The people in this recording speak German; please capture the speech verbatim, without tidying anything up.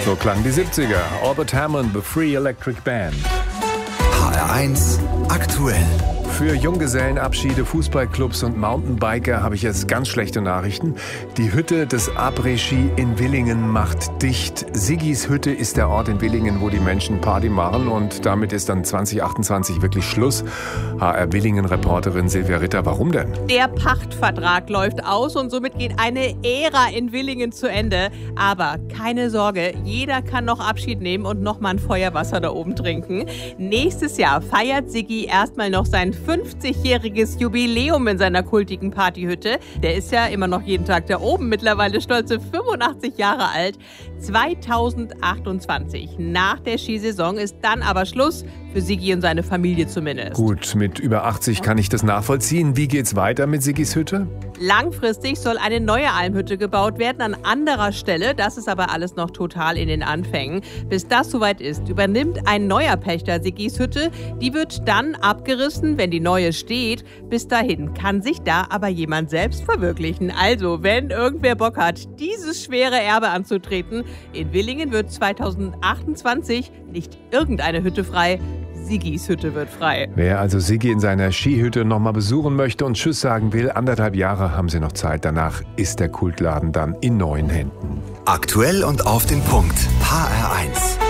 So klangen die siebziger. Albert Hammond, The Free Electric Band. H R eins aktuell. Für Junggesellenabschiede, Fußballclubs und Mountainbiker habe ich jetzt ganz schlechte Nachrichten. Die Hütte des Après-Ski in Willingen macht dicht. Siggis Hütte ist der Ort in Willingen, wo die Menschen Party machen, und damit ist dann zwanzig achtundzwanzig wirklich Schluss. H R Willingen-Reporterin Silvia Ritter, warum denn? Der Pachtvertrag läuft aus und somit geht eine Ära in Willingen zu Ende. Aber keine Sorge, jeder kann noch Abschied nehmen und noch mal ein Feuerwasser da oben trinken. Nächstes Jahr feiert Siggi erstmal noch sein fünfzigjähriges Jubiläum in seiner kultigen Partyhütte. Der ist ja immer noch jeden Tag da oben, mittlerweile stolze fünfundachtzig Jahre alt. zweitausendachtundzwanzig, nach der Skisaison, ist dann aber Schluss, für Siggi und seine Familie zumindest. Gut, mit über achtzig kann ich das nachvollziehen. Wie geht's weiter mit Siggis Hütte? Langfristig soll eine neue Almhütte gebaut werden an anderer Stelle. Das ist aber alles noch total in den Anfängen. Bis das soweit ist, übernimmt ein neuer Pächter Siggis Hütte. Die wird dann abgerissen, wenn die neue steht. Bis dahin kann sich da aber jemand selbst verwirklichen. Also, wenn irgendwer Bock hat, dieses schwere Erbe anzutreten, in Willingen wird zweitausendachtundzwanzig nicht irgendeine Hütte frei, Siggis Hütte wird frei. Wer also Siggi in seiner Skihütte noch mal besuchen möchte und Tschüss sagen will, anderthalb Jahre haben sie noch Zeit. Danach ist der Kultladen dann in neuen Händen. Aktuell und auf den Punkt. H R eins.